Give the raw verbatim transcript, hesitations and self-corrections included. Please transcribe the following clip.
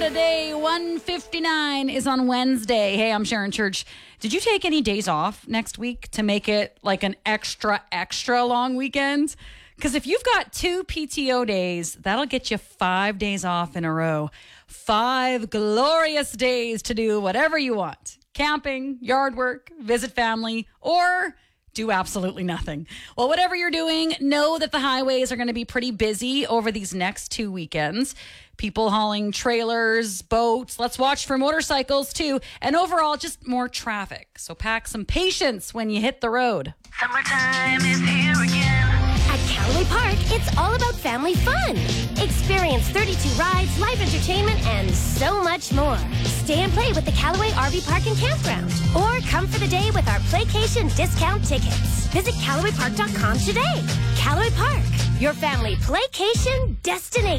today. one fifty-nine is on Wednesday. Hey, I'm Sharon Church. Did you take any days off next week to make it like an extra, extra long weekend? Because if you've got two P T O days, that'll get you five days off in a row. Five glorious days to do whatever you want. Camping, yard work, visit family, or do absolutely nothing. Well, whatever you're doing, know that the highways are going to be pretty busy over these next two weekends. People hauling trailers, boats. Let's watch for motorcycles too. And overall, just more traffic. So pack some patience when you hit the road. Summertime is here again. At Callaway Park, it's all about family fun. Experience thirty-two rides, live entertainment, and so much more. Stay and play with the Callaway R V Park and Campground. Or come for the day with our Playcation discount tickets. Visit Callaway Park dot com today. Callaway Park, your family playcation destination.